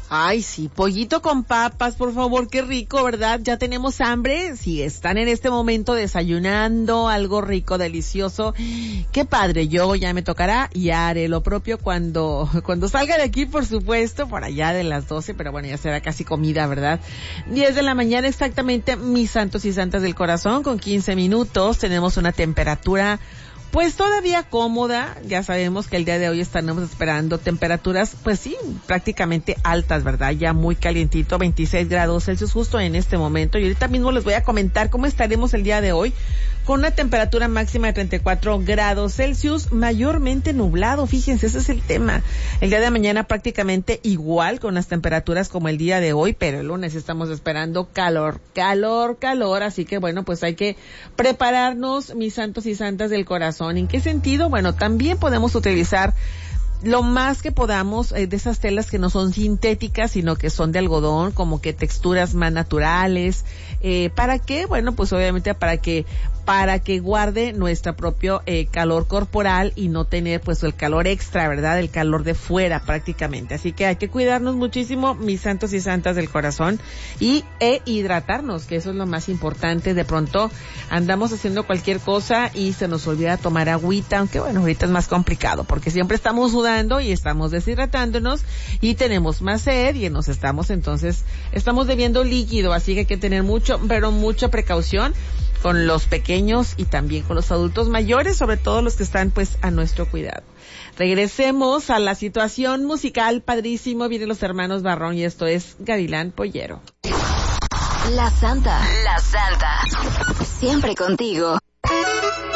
Ay, sí, pollito con papas, por favor, qué rico, ¿verdad? Ya tenemos hambre. Si están en este momento desayunando algo rico, delicioso, qué padre. Yo ya me tocará y haré lo propio cuando salga de aquí, por supuesto, por allá de las 12, pero bueno, ya será casi comida, ¿verdad? 10 de la mañana exactamente, mis santos y santas del corazón, con 15 minutos. Tenemos una temperatura pues todavía cómoda. Ya sabemos que el día de hoy estaremos esperando temperaturas, pues sí, prácticamente altas, ¿verdad? Ya muy calientito, 26 grados Celsius justo en este momento. Y ahorita mismo les voy a comentar cómo estaremos el día de hoy, con una temperatura máxima de 34 grados Celsius, mayormente nublado. Fíjense, ese es el tema. El día de mañana prácticamente igual, con las temperaturas como el día de hoy, pero el lunes estamos esperando calor. Así que bueno, pues hay que prepararnos, mis santos y santas del corazón. ¿En qué sentido? Bueno, también podemos utilizar lo más que podamos de esas telas que no son sintéticas, sino que son de algodón, como que texturas más naturales. ¿Para qué? Bueno, pues obviamente para que guarde nuestro propio calor corporal y no tener pues el calor extra, ¿verdad? El calor de fuera prácticamente. Así que hay que cuidarnos muchísimo, mis santos y santas del corazón, e hidratarnos, que eso es lo más importante. De pronto andamos haciendo cualquier cosa y se nos olvida tomar agüita, aunque bueno, ahorita es más complicado porque siempre estamos sudando y estamos deshidratándonos y tenemos más sed y estamos bebiendo líquido, así que hay que tener mucha precaución con los pequeños y también con los adultos mayores, sobre todo los que están pues a nuestro cuidado. Regresemos a la situación musical, padrísimo, vienen los hermanos Barrón y esto es Gavilán Pollero. La Santa, siempre contigo.